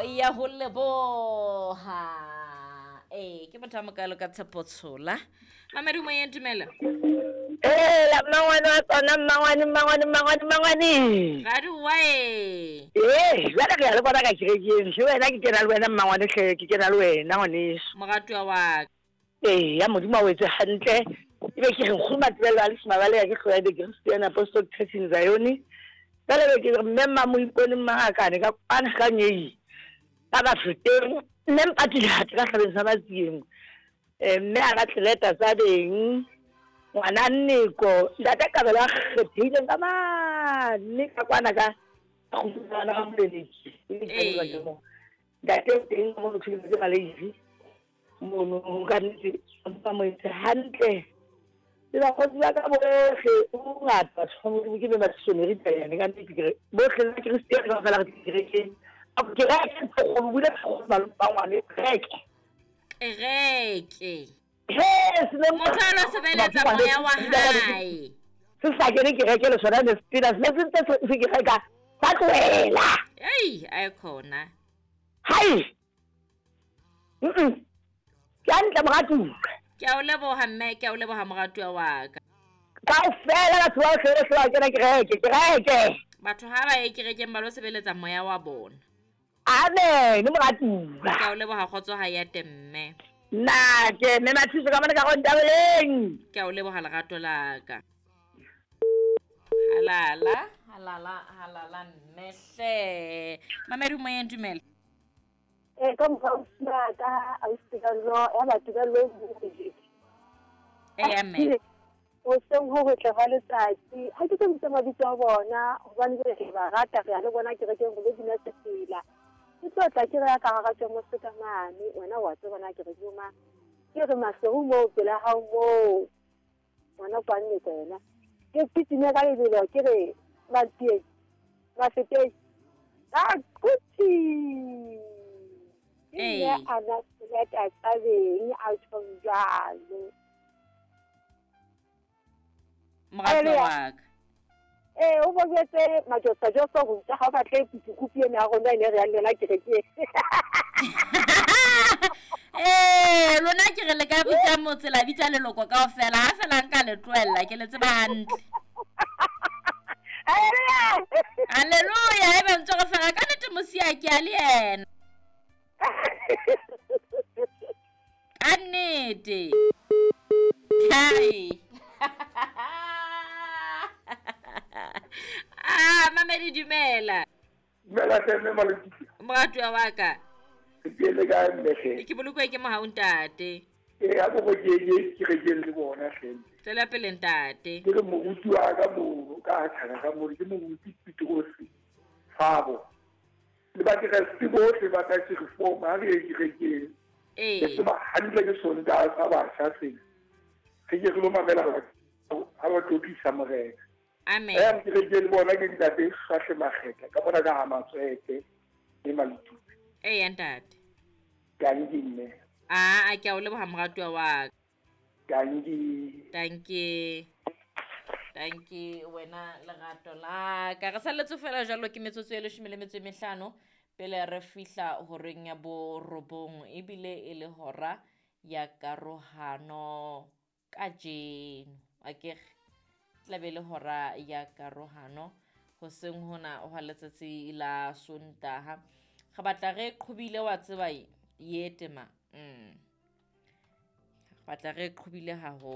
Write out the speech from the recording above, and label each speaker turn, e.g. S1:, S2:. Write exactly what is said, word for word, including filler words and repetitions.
S1: ya ho leboha. Eh, ke motho a mokalo ka Tshepo Tshola. Mamedi mo ye ntumela.
S2: Eh, la mangwane wa tsona mangwane mangwane mangwane mangwane.
S1: Ga di wa e.
S2: Eh, jwale ke ya le bona ka kerekeng. Se wena ke kena le wena mangwane hle ke kena le wena ngwaneso.
S1: Mogatwa wa.
S2: Eh, ya modimo wa wetse hantle. Ebe ke re nkgoma tebelo a le semabale ya ke hloya de Christian Apostolic Church in Zion. Jwale ke re mmemma mo ipone mmangakane ka kwana ka nyei. Ba ba feteng nne mpatile hati ka hlabeng sa batsieng. Eh, mme a ka tleleta tsa beng. Ngwana Nneko ntate Kabelo a kgethile ka mane ka kwana ka kgutshwana ka moleleki e tshwanela ke mo ntate teng mo motho le maledi mo no ka ntse ba mo itse hantle le ba go tsaya ka bohle o ngata tshwanelo ke be ba tsonere tsene ka ntse ke bohle la Christian ka fela ke kereke a ke ra ke go bula go ba ngwane kereke
S1: kereke
S2: Yes,
S1: motho a lo sebeletsa moya wa hae.
S2: Se sa kene kereke le sona le spirit le se se ke ga ba tloela.
S1: Hey, a khona.
S2: Hai. Mm. Ke ntla mogatu.
S1: Ke a o leboha mme, ke a o leboha mogatwa wa ka.
S2: Ka fela la tswa se se wa kena kereke, kereke.
S1: Batho ha ba ye kerekeng ba lo sebeletsa moya wa bona.
S2: Amen, mogatu.
S1: Ke a o leboha khotso ha ya temme.
S2: Na ke me mathiso ka mana ka go ntabeleng.
S1: Ke a o leboha lerato la ka. Halala, halala, halala mehle. Mamedi mo ye ntumela.
S3: Eh ka mokgwa ka a isika lo ya batho ba lo botse.
S1: Eh ame.
S3: O seng ho go tla ba letsatsi. Ha ke tsentse mabitso a bona, hobane ke ba rata re le bona ke re ke go le dina tsela. Ke tsotla ke re ka ga tsho mo se ka mane, wena wa tsho bona ke re juma. Ke re maseru mo pela ha mo. Wana kwa nne tsena. Ke pitine ka le dilo ke re ba tie. Ba fete. Ah, kuti.
S1: Eh.
S3: Ya ana ya ta tsabe ni a tshonjalo.
S1: Mogatwa wa ka.
S3: Eh, o bogetse majotsa jotsa go tsa ga ba tle kupiene ya gona ene re ya lela kereke.
S1: Eh, lona ke re le ka bitsa motse la bitsa leloko kaofela ha fela nka le tloella ke le tseba hantle. Haleluya e be ntse go fela ka nete mosia ke a le ena. Ka nnete. Hai. Ah, Mamedi dumela.
S2: Dumela tenne maledi.
S1: Mogatwa wa ka.
S2: Ke le ka mmehe.
S1: Ke bolokwe ke moha ntate.
S2: Eh, a go go je ke re ke le bona hle.
S1: Tsela pele ntate.
S2: Ke le moruti wa ka mo ka tshana ka mo ke moruti Pitosi. Fabo. Le ba ke re se bohle ba ka se reform ha re ke re ke.
S1: Eh.
S2: Se ba handle ke sonda sa ba sa se. Ke ke lo mamela ba ha ba tlotisa moreka.
S1: Amen.
S2: Eh, ke re ke le bona ke ntate sahle makgetla ka bona ka ha matsweke le malitu.
S1: Eh, ntate.
S2: Gangi.
S1: Ah, a ke a o leboha mogatwa wa ka.
S2: Gangi.
S1: Thank you. Thank you wena lerato la ka re saletse fela jalo ke metsotso e le shome le metso e mehlano pele re fihla horeng ya bo robong ebile e le hora ya karohano ka jeno akere tla be le hora ya karohano ho seng hona ho letsatsi la Sontaha ga batla re qhubile wa tseba ye tema mm batla re qhubile ha ho